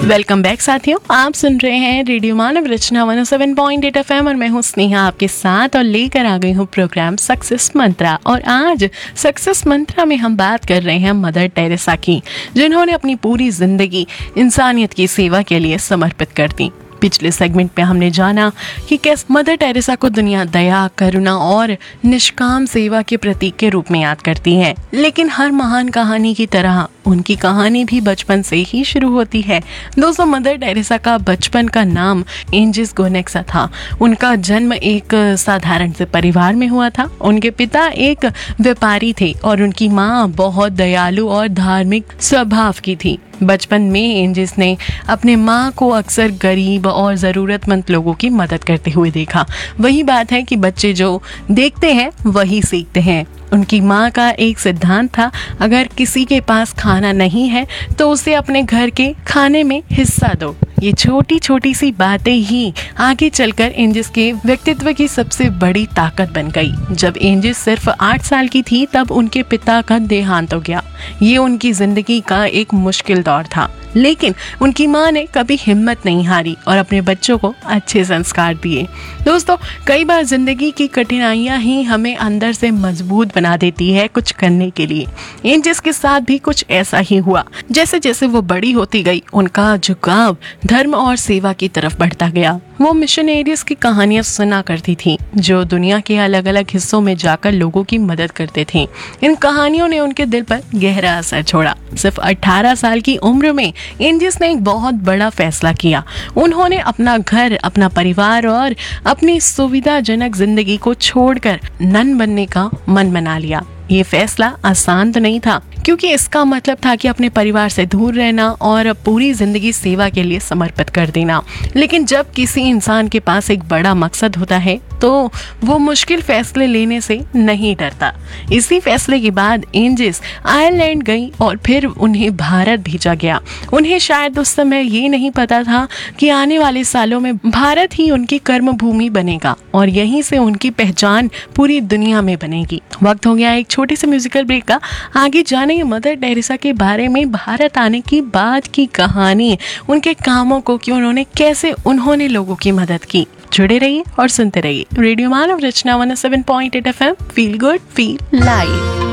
Welcome back साथियों, आप सुन रहे हैं रेडियो मानव रचना 107.8 FM और मैं हूं स्नेहा आपके साथ और लेकर आ गई हूं प्रोग्राम सक्सेस मंत्रा। और आज सक्सेस मंत्रा में हम बात कर रहे हैं मदर टेरेसा की, जिन्होंने अपनी पूरी जिंदगी इंसानियत की सेवा के लिए समर्पित कर दी। पिछले सेगमेंट में हमने जाना कि कैसे मदर टेरेसा को दुनिया दया, करुणा और निष्काम सेवा के प्रतीक के रूप में याद करती है। लेकिन हर महान कहानी की तरह उनकी कहानी भी बचपन से ही शुरू होती है। दोस्तों, मदर टेरेसा का बचपन का नाम एंजिस गोनेक्सा था। उनका जन्म एक साधारण से परिवार में हुआ था। उनके पिता एक व्यापारी थे और उनकी माँ बहुत दयालु और धार्मिक स्वभाव की थी। बचपन में एंजिस ने अपने माँ को अक्सर गरीब और ज़रूरतमंद लोगों की मदद करते हुए देखा। वही बात है कि बच्चे जो देखते हैं वही सीखते हैं। उनकी माँ का एक सिद्धांत था, अगर किसी के पास खाना नहीं है तो उसे अपने घर के खाने में हिस्सा दो। ये छोटी छोटी सी बातें ही आगे चलकर एंजिस के व्यक्तित्व की सबसे बड़ी ताकत बन गई। जब एंजिस सिर्फ 8 साल की थी तब उनके पिता का देहांत हो गया। ये उनकी जिंदगी का एक मुश्किल दौर था, लेकिन उनकी माँ ने कभी हिम्मत नहीं हारी और अपने बच्चों को अच्छे संस्कार दिए। दोस्तों, कई बार जिंदगी की कठिनाइयां ही हमें अंदर से मजबूत बना देती है कुछ करने के लिए। एंजिस के साथ भी कुछ ऐसा ही हुआ। जैसे जैसे वो बड़ी होती गई, उनका झुकाव धर्म और सेवा की तरफ बढ़ता गया। वो मिशनरीज की कहानियां सुना करती थी, जो दुनिया के अलग अलग हिस्सों में जाकर लोगों की मदद करते थे। इन कहानियों ने उनके दिल पर गहरा असर छोड़ा। सिर्फ 18 साल की उम्र में एंजिस ने एक बहुत बड़ा फैसला किया। उन्होंने अपना घर, अपना परिवार और अपनी सुविधाजनक जिंदगी को छोड़कर नन बनने का मन बना लिया। ये फैसला आसान तो नहीं था, क्योंकि इसका मतलब था कि अपने परिवार से दूर रहना और पूरी जिंदगी सेवा के लिए समर्पित कर देना। लेकिन जब किसी इंसान के पास एक बड़ा मकसद होता है तो वो मुश्किल फैसले लेने से नहीं डरता। इसी फैसले के बाद एंजिस आयरलैंड गई और फिर उन्हें भारत भेजा गया। उन्हें शायद उस समय ये नहीं पता था कि आने वाले सालों में भारत ही उनकी कर्म भूमि बनेगा और यहीं से उनकी पहचान पूरी दुनिया में बनेगी। वक्त हो गया एक छोटे से म्यूजिकल ब्रेक का। आगे जानेंगे मदर टेरेसा के बारे में, भारत आने की बाद की कहानी, उनके कामों को कि उन्होंने लोगों की मदद की। जुड़े रहिए और सुनते रहिए रेडियो मानव रचना 107.8 FM। Feel good, feel live.